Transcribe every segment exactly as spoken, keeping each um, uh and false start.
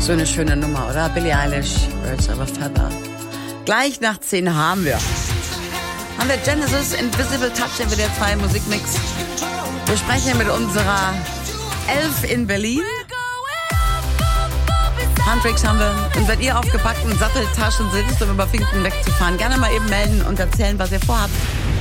So eine schöne Nummer, oder? Billie Eilish, Birds of a Feather. Gleich nach zehn haben wir. Haben wir Genesis, Invisible Touch, der W D R zwei Musikmix. Wir sprechen mit unserer Elf in Berlin. Handtricks haben wir. Und wenn ihr auf gepackten Satteltaschen sitzt, um über Finken wegzufahren, gerne mal eben melden und erzählen, was ihr vorhabt.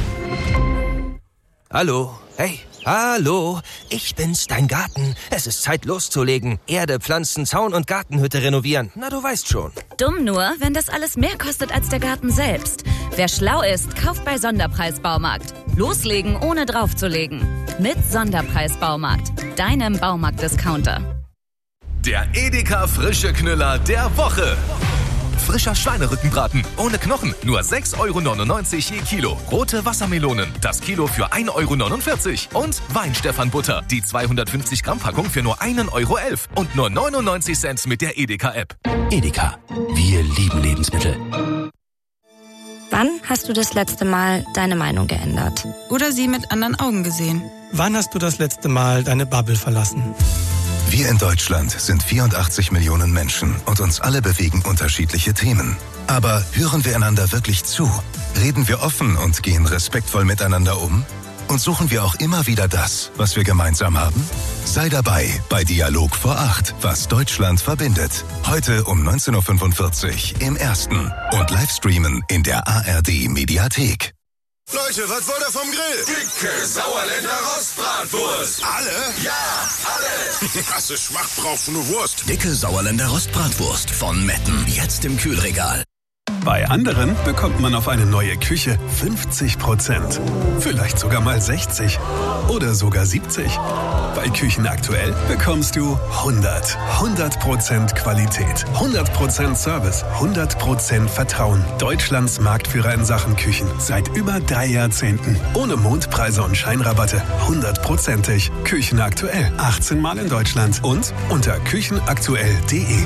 Hallo, hey, hallo, ich bin's, dein Garten. Es ist Zeit loszulegen. Erde, Pflanzen, Zaun und Gartenhütte renovieren. Na, du weißt schon. Dumm nur, wenn das alles mehr kostet als der Garten selbst. Wer schlau ist, kauft bei Sonderpreis-Baumarkt. Loslegen, ohne draufzulegen. Mit Sonderpreis-Baumarkt, deinem Baumarkt-Discounter. Der Edeka Frische Knüller der Woche. Frischer Schweinerückenbraten ohne Knochen, nur sechs Euro neunundneunzig je Kilo. Rote Wassermelonen, das Kilo für ein Euro neunundvierzig. Und Weinstefan-Butter, die zweihundertfünfzig Gramm Packung für nur ein Euro elf. Und nur neunundneunzig Cent mit der Edeka-App. Edeka, wir lieben Lebensmittel. Wann hast du das letzte Mal deine Meinung geändert? Oder sie mit anderen Augen gesehen? Wann hast du das letzte Mal deine Bubble verlassen? Wir in Deutschland sind vierundachtzig Millionen Menschen und uns alle bewegen unterschiedliche Themen. Aber hören wir einander wirklich zu? Reden wir offen und gehen respektvoll miteinander um? Und suchen wir auch immer wieder das, was wir gemeinsam haben? Sei dabei bei Dialog vor acht, was Deutschland verbindet. Heute um neunzehn Uhr fünfundvierzig im Ersten und Livestreamen in der A R D-Mediathek. Leute, was wollt ihr vom Grill? Dicke Sauerländer Rostbratwurst. Alle? Ja, alle. Krasse Schmack brauchst du nur Wurst. Dicke Sauerländer Rostbratwurst von Metten. Jetzt im Kühlregal. Bei anderen bekommt man auf eine neue Küche fünfzig Prozent. Vielleicht sogar mal sechzig. Oder sogar siebzig. Bei Küchen aktuell bekommst du hundert. hundert Prozent Qualität. hundert Prozent Service. hundert Prozent Vertrauen. Deutschlands Marktführer in Sachen Küchen. Seit über drei Jahrzehnten. Ohne Mondpreise und Scheinrabatte. hundertprozentig. Küchen aktuell. achtzehn Mal in Deutschland. Und unter küchenaktuell punkt de.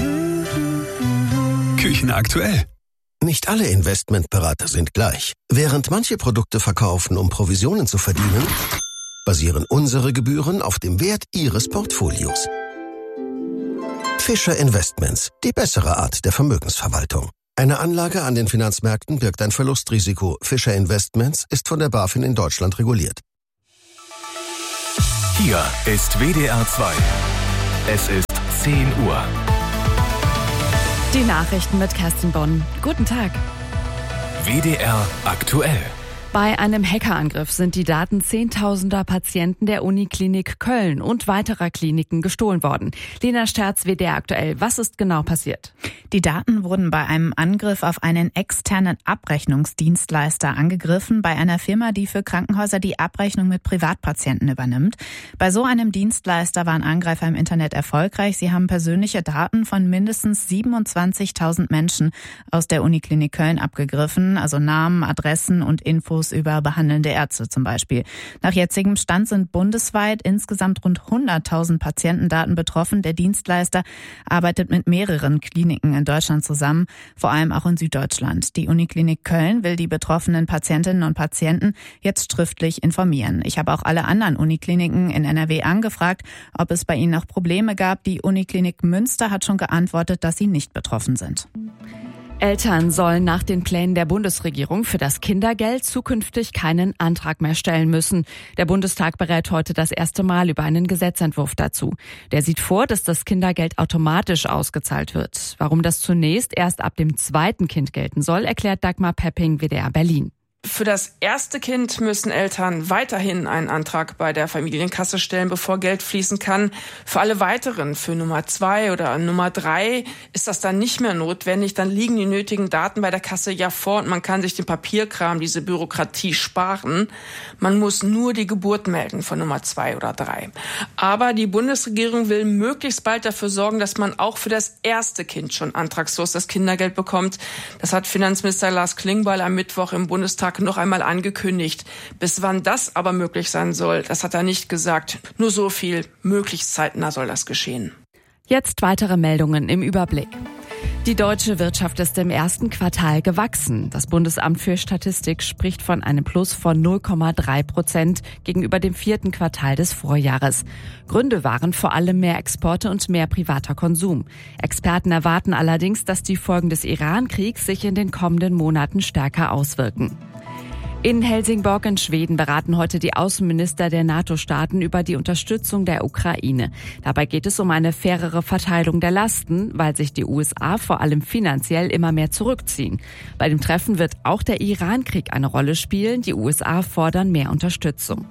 Küchen aktuell. Nicht alle Investmentberater sind gleich. Während manche Produkte verkaufen, um Provisionen zu verdienen, basieren unsere Gebühren auf dem Wert Ihres Portfolios. Fischer Investments, die bessere Art der Vermögensverwaltung. Eine Anlage an den Finanzmärkten birgt ein Verlustrisiko. Fischer Investments ist von der BaFin in Deutschland reguliert. Hier ist W D R zwei. Es ist zehn Uhr. Die Nachrichten mit Kerstin Bonn. Guten Tag. W D R aktuell. Bei einem Hackerangriff sind die Daten zehntausender Patienten der Uniklinik Köln und weiterer Kliniken gestohlen worden. Lena Sterz, W D R aktuell. Was ist genau passiert? Die Daten wurden bei einem Angriff auf einen externen Abrechnungsdienstleister angegriffen, bei einer Firma, die für Krankenhäuser die Abrechnung mit Privatpatienten übernimmt. Bei so einem Dienstleister waren Angreifer im Internet erfolgreich. Sie haben persönliche Daten von mindestens siebenundzwanzigtausend Menschen aus der Uniklinik Köln abgegriffen, also Namen, Adressen und Infos über behandelnde Ärzte zum Beispiel. Nach jetzigem Stand sind bundesweit insgesamt rund hunderttausend Patientendaten betroffen. Der Dienstleister arbeitet mit mehreren Kliniken in Deutschland zusammen, vor allem auch in Süddeutschland. Die Uniklinik Köln will die betroffenen Patientinnen und Patienten jetzt schriftlich informieren. Ich habe auch alle anderen Unikliniken in N R W angefragt, ob es bei ihnen noch Probleme gab. Die Uniklinik Münster hat schon geantwortet, dass sie nicht betroffen sind. Eltern sollen nach den Plänen der Bundesregierung für das Kindergeld zukünftig keinen Antrag mehr stellen müssen. Der Bundestag berät heute das erste Mal über einen Gesetzentwurf dazu. Der sieht vor, dass das Kindergeld automatisch ausgezahlt wird. Warum das zunächst erst ab dem zweiten Kind gelten soll, erklärt Dagmar Pepping, W D R Berlin. Für das erste Kind müssen Eltern weiterhin einen Antrag bei der Familienkasse stellen, bevor Geld fließen kann. Für alle weiteren, für Nummer zwei oder Nummer drei, ist das dann nicht mehr notwendig. Dann liegen die nötigen Daten bei der Kasse ja vor und man kann sich den Papierkram, diese Bürokratie sparen. Man muss nur die Geburt melden von Nummer zwei oder drei. Aber die Bundesregierung will möglichst bald dafür sorgen, dass man auch für das erste Kind schon antragslos das Kindergeld bekommt. Das hat Finanzminister Lars Klingbeil am Mittwoch im Bundestag noch einmal angekündigt. Bis wann das aber möglich sein soll, das hat er nicht gesagt. Nur so viel, möglichst zeitnah soll das geschehen. Jetzt weitere Meldungen im Überblick. Die deutsche Wirtschaft ist im ersten Quartal gewachsen. Das Bundesamt für Statistik spricht von einem Plus von null Komma drei Prozent gegenüber dem vierten Quartal des Vorjahres. Gründe waren vor allem mehr Exporte und mehr privater Konsum. Experten erwarten allerdings, dass die Folgen des Iran-Kriegs sich in den kommenden Monaten stärker auswirken. In Helsingborg in Schweden beraten heute die Außenminister der NATO-Staaten über die Unterstützung der Ukraine. Dabei geht es um eine fairere Verteilung der Lasten, weil sich die U S A vor allem finanziell immer mehr zurückziehen. Bei dem Treffen wird auch der Iran-Krieg eine Rolle spielen. Die U S A fordern mehr Unterstützung.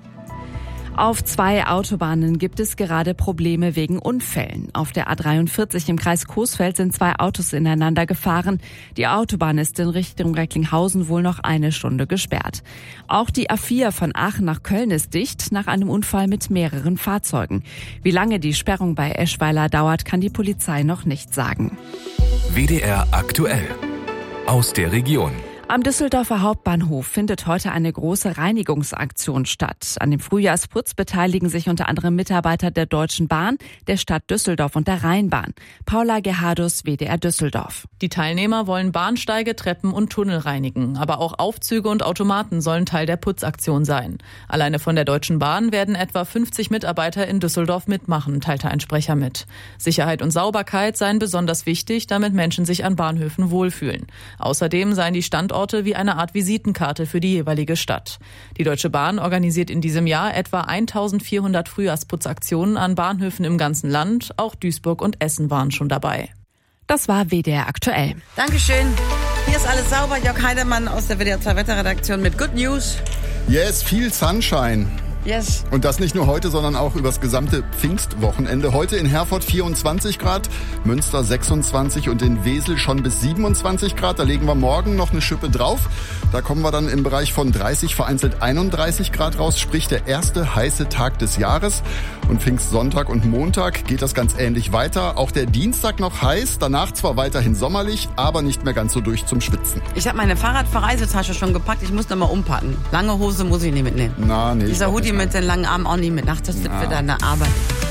Auf zwei Autobahnen gibt es gerade Probleme wegen Unfällen. Auf der A dreiundvierzig im Kreis Coesfeld sind zwei Autos ineinander gefahren. Die Autobahn ist in Richtung Recklinghausen wohl noch eine Stunde gesperrt. Auch die A vier von Aachen nach Köln ist dicht nach einem Unfall mit mehreren Fahrzeugen. Wie lange die Sperrung bei Eschweiler dauert, kann die Polizei noch nicht sagen. W D R aktuell. Aus der Region. Am Düsseldorfer Hauptbahnhof findet heute eine große Reinigungsaktion statt. An dem Frühjahrsputz beteiligen sich unter anderem Mitarbeiter der Deutschen Bahn, der Stadt Düsseldorf und der Rheinbahn. Paula Gerhardus, W D R Düsseldorf. Die Teilnehmer wollen Bahnsteige, Treppen und Tunnel reinigen. Aber auch Aufzüge und Automaten sollen Teil der Putzaktion sein. Alleine von der Deutschen Bahn werden etwa fünfzig Mitarbeiter in Düsseldorf mitmachen, teilte ein Sprecher mit. Sicherheit und Sauberkeit seien besonders wichtig, damit Menschen sich an Bahnhöfen wohlfühlen. Außerdem seien die Standorte wie eine Art Visitenkarte für die jeweilige Stadt. Die Deutsche Bahn organisiert in diesem Jahr etwa eintausendvierhundert Frühjahrsputzaktionen an Bahnhöfen im ganzen Land. Auch Duisburg und Essen waren schon dabei. Das war W D R aktuell. Dankeschön. Hier ist alles sauber. Jörg Heidemann aus der W D R zwei Wetterredaktion mit Good News. Yes, viel Sunshine. Yes. Und das nicht nur heute, sondern auch übers gesamte Pfingstwochenende. Heute in Herford vierundzwanzig Grad, Münster sechsundzwanzig und in Wesel schon bis siebenundzwanzig Grad. Da legen wir morgen noch eine Schippe drauf. Da kommen wir dann im Bereich von dreißig, vereinzelt einunddreißig Grad raus, sprich der erste heiße Tag des Jahres. Und Pfingstsonntag und Montag geht das ganz ähnlich weiter. Auch der Dienstag noch heiß, danach zwar weiterhin sommerlich, aber nicht mehr ganz so durch zum Schwitzen. Ich habe meine Fahrradverreisetasche schon gepackt, ich muss noch mal umpacken. Lange Hose muss ich nicht mitnehmen. Na, nee. Dieser Hoodie mit den langen Armen auch nicht mit. Ach, das wird wieder eine Arbeit.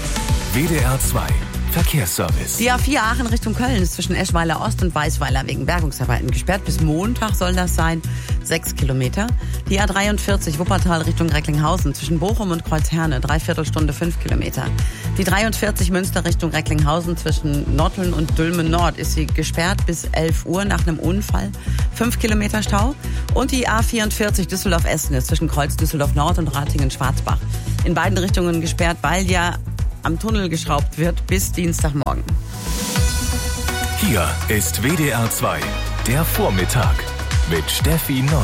W D R zwei Verkehrsservice. Die A vier Aachen Richtung Köln ist zwischen Eschweiler Ost und Weißweiler wegen Bergungsarbeiten gesperrt. Bis Montag soll das sein. Sechs Kilometer. Die A dreiundvierzig Wuppertal Richtung Recklinghausen zwischen Bochum und Kreuzherne. Dreiviertelstunde, fünf Kilometer. Die dreiundvierzig Münster Richtung Recklinghausen zwischen Notteln und Dülmen Nord ist sie gesperrt bis elf Uhr nach einem Unfall. Fünf Kilometer Stau. Und die A vierundvierzig Düsseldorf-Essen ist zwischen Kreuz Düsseldorf Nord und Ratingen-Schwarzbach. In beiden Richtungen gesperrt, weil ja am Tunnel geschraubt wird bis Dienstagmorgen. Hier ist W D R zwei, der Vormittag mit Steffi Neu.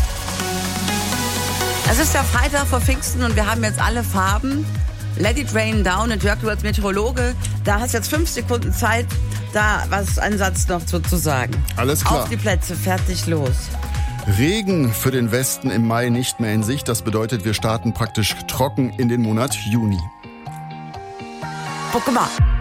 Es ist der Freitag vor Pfingsten und wir haben jetzt alle Farben. Let it rain down. Und Jörg, du als Meteorologe, da hast jetzt fünf Sekunden Zeit, da was einen Satz noch zu, zu sagen. Alles klar. Auf die Plätze, fertig, los. Regen für den Westen im Mai nicht mehr in Sicht. Das bedeutet, wir starten praktisch trocken in den Monat Juni. Guck mal.